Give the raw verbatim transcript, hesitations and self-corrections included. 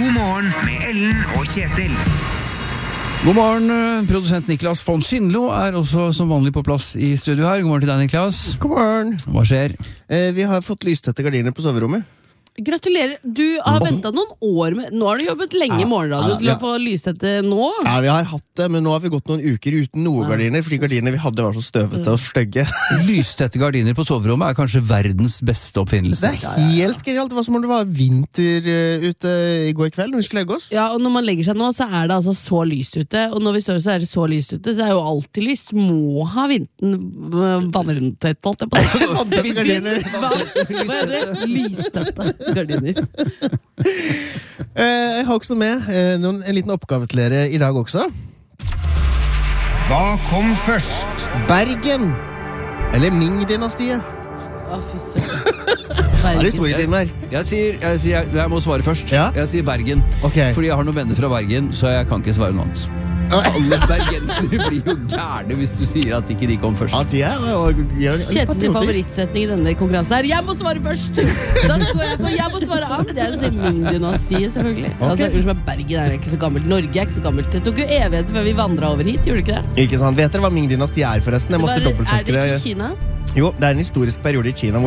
God morgen med Ellen og Kjetil. God morgen, produsent Niklas von Schindlo er også som vanlig på plass i studio her. God morgen til deg, Niklas. God morgen. Hva skjer? Eh, vi har fått lystette gardiner på soverommet. Gratulerer, du har ventet noen år med, nå har du jobbet lenge i morgenradio til å få lystette nå. Ja, vi har hatt det, men nå har vi gått noen uker uten noe gardiner, fordi gardiner vi hadde var så støvete og stygge. Lystette gardiner på soverommet er kanskje verdens beste oppfinnelse. Det er helt genialt. Det var som om det var vinter uh, ute i går kveld når vi skulle legge oss. Ja, og når man legger seg nå, så er det altså så lyst ute, og når vi står så er det så lyst ute, så er jo alltid lyst. Må ha vinten vannrentett, alt jeg på det. Vannrentette gardiner. Hva er det? Lystette gardiner. uh, Jeg har også med uh, noen, en liten oppgave til dere i dag også. Hva kom først? Bergen eller Ming-dynastiet? Å, fy søren. Det er historietimen her. Jeg sier, jeg, sier jeg, jeg må svare først. Ja? Jeg sier Bergen, Ok. fordi jeg har noen venner fra Bergen, så jeg kan ikke svare noe annet. Alle bergensere blir jo gærne hvis du sier at ikke de kom først. Ja, de er og, ja, Kjetil favorittsetning i denne konkurransen her. Jeg må svare først! Da står jeg for, jeg må svare annet. Jeg sier Ming-dynastiet, selvfølgelig. Ok. Altså, unnskyld meg, Bergen er ikke så gammelt. Norge er ikke så gammelt. Det tok jo evigheter før vi vandret over hit, gjorde det ikke det? Ikke sant? Vet dere hva Ming-dynastiet er forresten? Jeg Det måtte var, er dobbeltsjekke det det. ikke Kina? Jo, det er en historisk periode i Kina